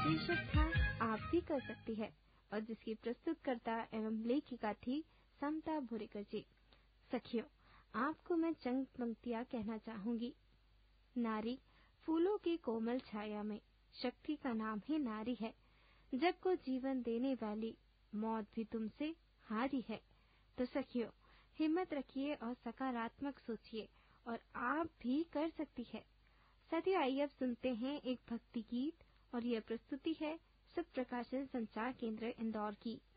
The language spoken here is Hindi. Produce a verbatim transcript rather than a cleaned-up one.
शीर्षक था आप भी कर सकती है और जिसकी प्रस्तुतकर्ता एवं लेखिका थी समता भुरेकर जी। सखियों, आपको मैं चंद पंक्तियां कहना चाहूंगी। नारी फूलों की कोमल छाया में, शक्ति का नाम ही नारी है। जग को जीवन देने वाली, मौत भी तुमसे हारी है। तो सखियों, हिम्मत रखिए और सकारात्मक सोचिए और आप भी कर सकती है। साथियों, आइए अब सुनते हैं एक भक्ति गीत और यह प्रस्तुति है सुप्रकाशन संचार केंद्र इंदौर की।